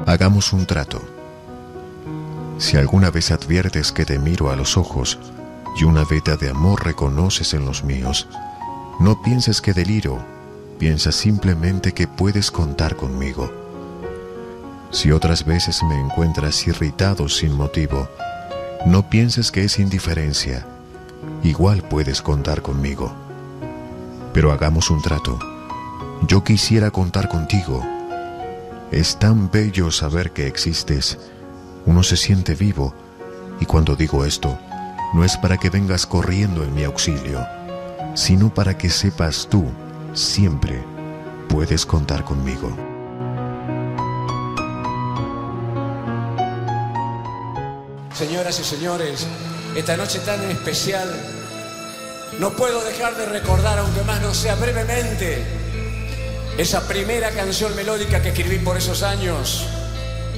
Hagamos un trato. Si alguna vez adviertes que te miro a los ojos y una veta de amor reconoces en los míos, no pienses que deliro, piensa simplemente que puedes contar conmigo. Si otras veces me encuentras irritado sin motivo, no pienses que es indiferencia, igual puedes contar conmigo. Pero hagamos un trato. Yo quisiera contar contigo. Es tan bello saber que existes. Uno se siente vivo, y cuando digo esto, no es para que vengas corriendo en mi auxilio, sino para que sepas tú, siempre puedes contar conmigo. Señoras y señores, esta noche tan especial, no puedo dejar de recordar, aunque más no sea brevemente, esa primera canción melódica que escribí por esos años.